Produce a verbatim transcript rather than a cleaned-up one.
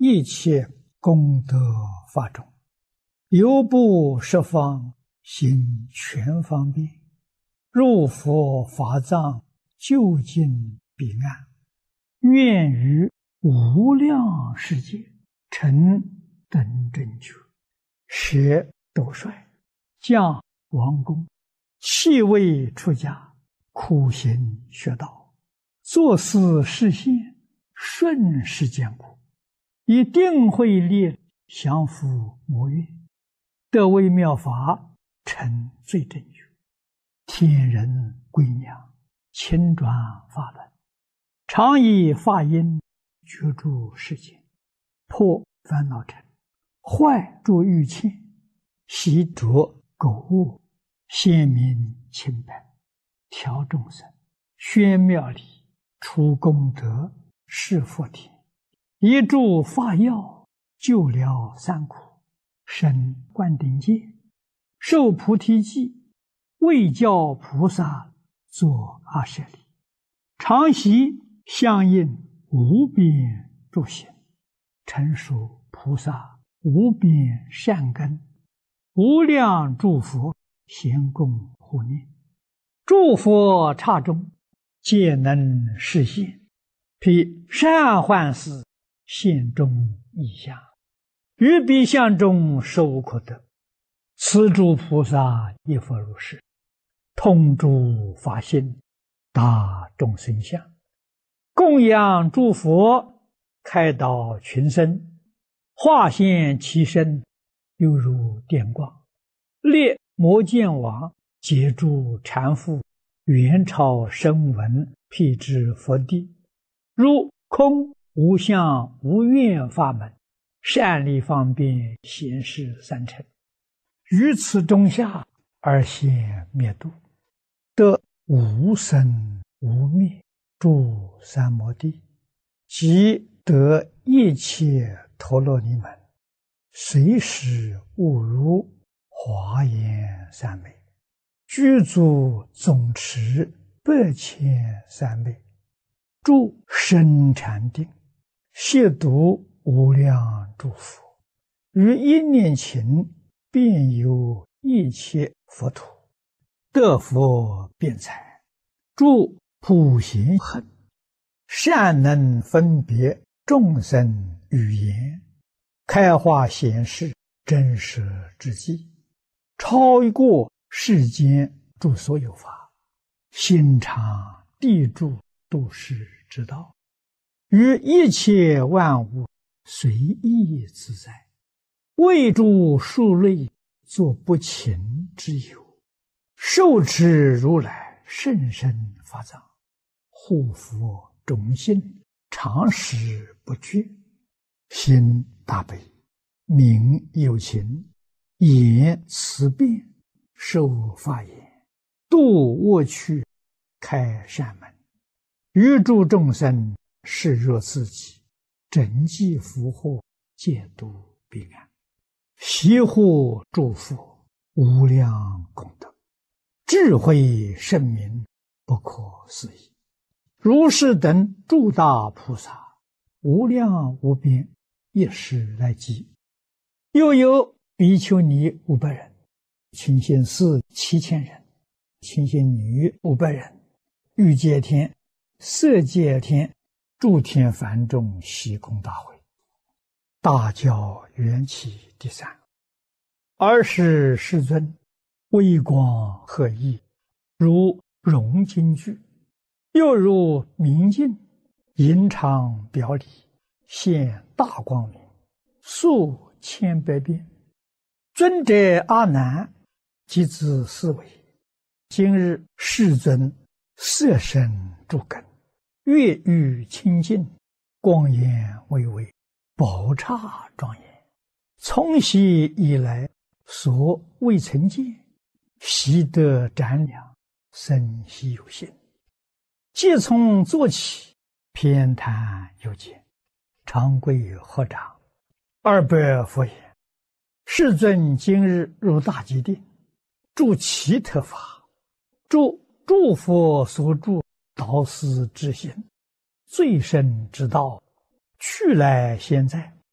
一切功德法中，犹不十方行全方便，入佛法藏，究竟彼岸，愿于无量世界成等正觉，舍斗率，降王宫，弃位出家，苦行学道，作思实现，顺世间苦，以定慧力降伏魔怨，得微妙法，成最正觉，天人归娘，亲转法轮，常以法音觉诸世间，破烦恼尘，坏诸欲牵，习着垢物，显明清白，调众生，宣妙理，除功德，示佛田，一助法药，救了三苦，生灌顶戒，受菩提记，为教菩萨作阿舍利，常习相应无边诸行，成熟菩萨无边善根，无量诸佛咸供护念，诸佛刹中皆能实现，披善幻事，现中异相，于彼相中受可得。此诸菩萨亦复如是，通诸法性，达众生相，供养诸佛，开导群生，化现其身，犹如电光，列摩见王，解诸缠缚，元朝声闻，辟支佛地，如空无相无愿法门，善利方便显示三乘，于此中下而现灭度，得无生无灭诸三摩地，即得一切陀罗尼门，随时悟如华严三昧，具足总持百千三昧，住深禅定，亵渎无量诸佛，于一念勤，遍游一切佛土，得佛辩才，住普贤行，善能分别众生语言，开化显示真实之际，超过世间诸所有法，心常地住度世之道，于一切万物随意自在，为诸数类作不勤之有，受持如来甚深法藏，护佛种心，常时不绝，心大悲，名有情，言慈辩，受法言，度恶趣，开善门，于诸众生视若自己，整济福祸，戒度彼岸，习护诸佛，无量功德，智慧圣明，不可思议。如是等诸大菩萨，无量无边，一时来集。又有比丘尼五百人，清心寺七千人，清心女五百人，欲界天、色界天、诸天梵众悉空大会，大教缘起第三。尔时世尊微光赫熠，如融金具，又如明镜，隐常表里，现大光明，数千百变。尊者阿难即自思维，今日世尊色身诸根，月欲清净，光颜巍巍，宝刹庄严，从昔以来所未曾见，习得瞻量，生希有心。即从坐起，偏袒有见，长跪合掌，二百佛言：世尊今日入大吉定，住其特法，住诸佛所住导师之心，最深之道，去来现在，